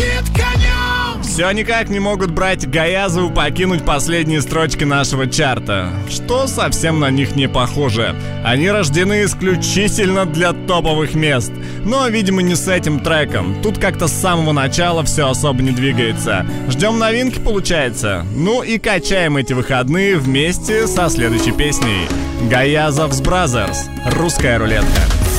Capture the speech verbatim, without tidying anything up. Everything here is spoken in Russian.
летит конем. Все никак не могут братья Гаязовы покинуть последние строчки нашего чарта, что совсем на них не похоже. Они рождены исключительно для топовых мест. Но, видимо, не с этим треком. Тут как-то с самого начала все особо не двигается. Ждем новинки, получается. Ну и качаем эти выходные вместе со следующей песней. Гаязов's Brothers. Русская рулетка.